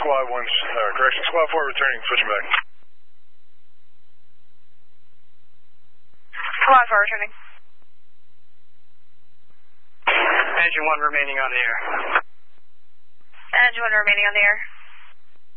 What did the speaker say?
Squad 1, correction, Squad 4 returning, switching back. Squad 4 returning. Engine 1 remaining on the air. Engine 1 remaining on the air.